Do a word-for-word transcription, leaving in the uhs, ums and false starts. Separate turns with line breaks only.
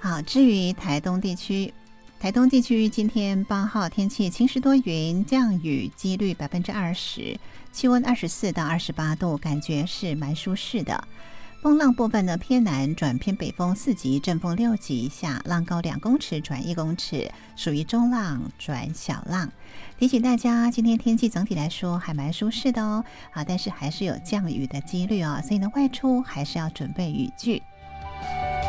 好，至于台东地区，台东地区今天八号天气晴时多云，降雨几率百分之二十，气温二十四到二十八度，感觉是蛮舒适的。风浪部分呢，偏南转偏北风四级，阵风六级以下，浪高两公尺转一公尺，属于中浪转小浪。提醒大家，今天天气整体来说还蛮舒适的哦，啊，但是还是有降雨的几率哦，所以呢，外出还是要准备雨具。